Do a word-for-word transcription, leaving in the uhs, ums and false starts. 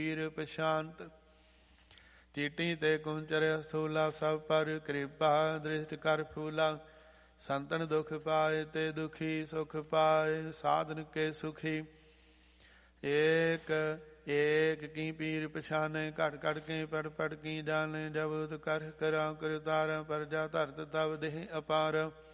ਪੀਰ ਪਛਾਨਤ। ਚੀਟੀ ਤੇ ਕੁੰਚਰ ਸਥੂਲਾ ਸਭ ਪਰ ਕਿਰਪਾ ਦ੍ਰਿਸ਼ਟ ਕਰ ਫੂਲਾ। ਸੰਤਨ ਦੁਖ ਪਾਏ ਤੇ ਦੁਖੀ ਸੁਖ ਪਾਏ ਸਾਧਨ ਕੇ ਸੁਖੀ। ਏਕ ਏਕ ਕੀ ਪੀਰ ਪਛਾਨੇ ਘਟ ਘਟ ਕੇ ਪੜ ਪੜ ਕੀ ਜਾਣੇ। ਜਬ ਕਰ ਕਰਾਂ ਕਰ ਤਾਰ ਪਰਜਾ ਧਰਤ ਤਬ ਦੇਹ ਅਪਾਰ।